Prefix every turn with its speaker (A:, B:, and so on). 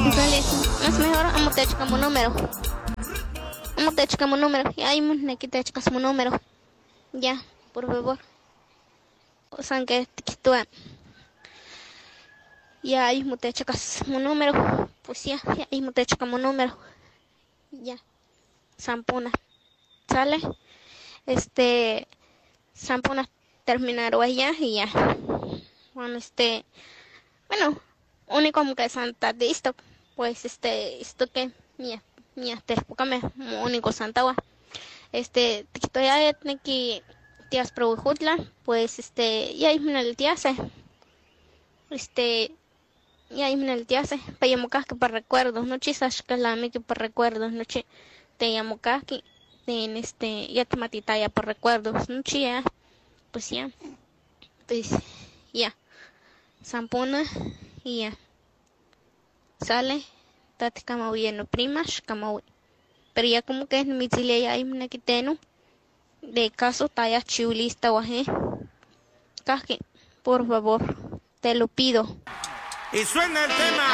A: Sale, es mejor amo te como número. Amo te como número. Y ahí me quita como número. Ya, por favor. O sea que te ya ahí me te como número. Pues ya ahí me te como número. Ya. Sampuna. Sale. Sampuna terminar allá y ya. Bueno, bueno, único que Santa de esto, pues esto que mi época me único Santa wa. Estoy ahí que tías pro jutla, pues ya ahí me el tía se, este, ya ahí me el tía se, para llamo que para recuerdos, no chisas que la me que por recuerdos, no chi, te llamo que en ya te matita ya por recuerdos, no chía, pues ya, pues ya, sampuna y ya. Sale, tati kama no primas, kama pero ya como que en mi chile ya hay una quiteno, de caso talla chiulista guaje, caje, por favor, te lo pido.
B: Y suena el tema.